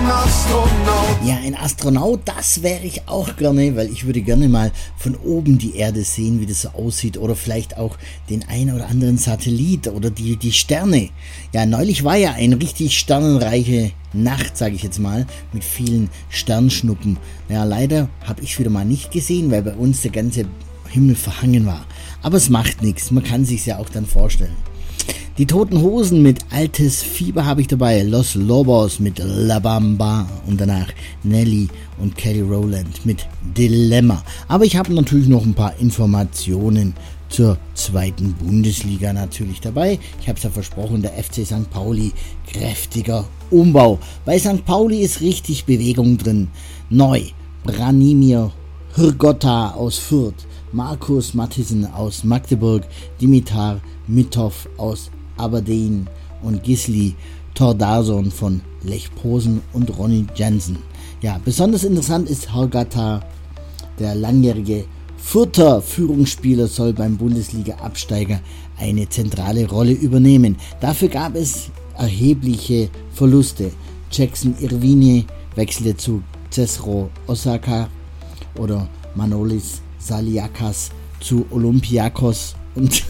Ja, ein Astronaut, das wäre ich auch gerne, weil ich würde gerne mal von oben die Erde sehen, wie das so aussieht, oder vielleicht auch den einen oder anderen Satellit oder die Sterne. Ja, neulich war ja eine richtig sternenreiche Nacht, sage ich jetzt mal, mit vielen Sternschnuppen. Ja, leider habe ich es wieder mal nicht gesehen, weil bei uns der ganze Himmel verhangen war. Aber es macht nichts, man kann sich's ja auch dann vorstellen. Die Toten Hosen mit Altes Fieber habe ich dabei, Los Lobos mit La Bamba und danach Nelly und Kelly Rowland mit Dilemma. Aber ich habe natürlich noch ein paar Informationen zur zweiten Bundesliga natürlich dabei. Ich habe es ja versprochen, der FC St. Pauli, kräftiger Umbau. Bei St. Pauli ist richtig Bewegung drin. Neu, Branimir Hrgotta aus Fürth, Markus Matthiesen aus Magdeburg, Dimitar Mitov aus Aberdeen und Gisli Thordarson von Lech Posen und Ronny Jensen. Ja, besonders interessant ist Hrgotta. Der langjährige Fürther Führungsspieler soll beim Bundesliga-Absteiger eine zentrale Rolle übernehmen. Dafür gab es erhebliche Verluste. Jackson Irvine wechselte zu CSKA Osaka oder Manolis Saliakas zu Olympiakos und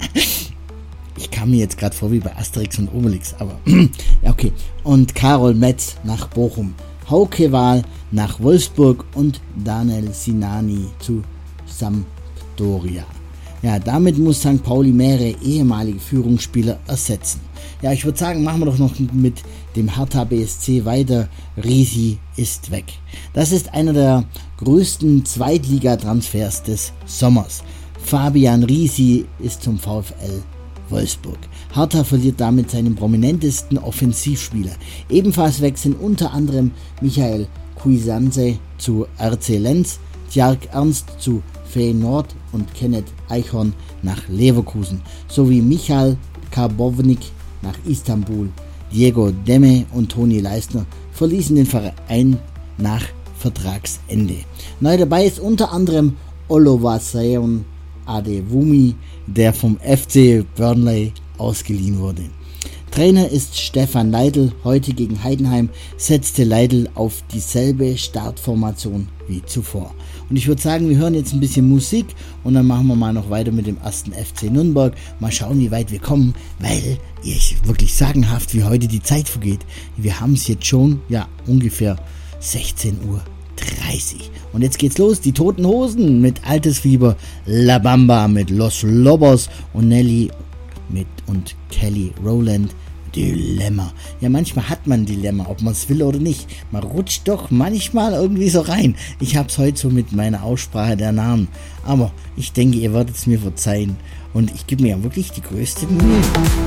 ich kam mir jetzt gerade vor wie bei Asterix und Obelix, aber ja, okay. Und Karol Metz nach Bochum, Hauke Wahl nach Wolfsburg und Daniel Sinani zu Sampdoria. Ja, damit muss St. Pauli mehrere ehemalige Führungsspieler ersetzen. Ja, ich würde sagen, machen wir doch noch mit dem Hertha BSC weiter. Risi ist weg. Das ist einer der größten Zweitligatransfers des Sommers. Fabian Risi ist zum VfL Wolfsburg. Hertha verliert damit seinen prominentesten Offensivspieler. Ebenfalls wechseln unter anderem Michael Cuisanze zu RC Lens, Tjark Ernst zu Feyenoord und Kenneth Eichhorn nach Leverkusen, sowie Michal Karbovnik nach Istanbul. Diego Demme und Toni Leistner verließen den Verein nach Vertragsende. Neu dabei ist unter anderem Oluwaseun Adewumi, der vom FC Burnley ausgeliehen wurde. Trainer ist Stefan Leitl. Heute gegen Heidenheim setzte Leitl auf dieselbe Startformation wie zuvor. Und ich würde sagen, wir hören jetzt ein bisschen Musik und dann machen wir mal noch weiter mit dem ersten FC Nürnberg. Mal schauen, wie weit wir kommen, weil ich wirklich sagenhaft, wie heute die Zeit vergeht. Wir haben es jetzt schon, ja, ungefähr 16:30 Uhr. Und jetzt geht's los, die Toten Hosen mit Altes Fieber, La Bamba mit Los Lobos und Nelly und Kelly Rowland, Dilemma. Ja, manchmal hat man ein Dilemma, ob man es will oder nicht. Man rutscht doch manchmal irgendwie so rein. Ich hab's heute so mit meiner Aussprache der Namen. Aber ich denke, ihr werdet es mir verzeihen. Und ich gebe mir ja wirklich die größte Mühe.